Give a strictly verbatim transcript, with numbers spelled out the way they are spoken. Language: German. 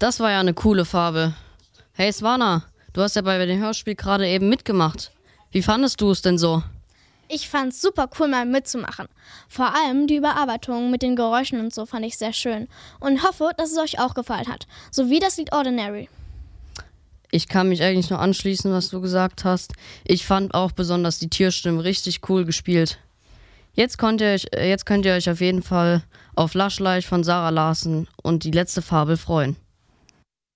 Das war ja eine coole Farbe. Hey Swana, du hast ja bei dem Hörspiel gerade eben mitgemacht. Wie fandest du es denn so? Ich fand's super cool, mal mitzumachen. Vor allem die Überarbeitung mit den Geräuschen und so fand ich sehr schön. Und hoffe, dass es euch auch gefallen hat. So wie das Lied Ordinary. Ich kann mich eigentlich nur anschließen, was du gesagt hast. Ich fand auch besonders die Tierstimmen richtig cool gespielt. Jetzt könnt ihr euch, jetzt könnt ihr euch auf jeden Fall auf Lush Life von Sarah Larsen und die letzte Fabel freuen.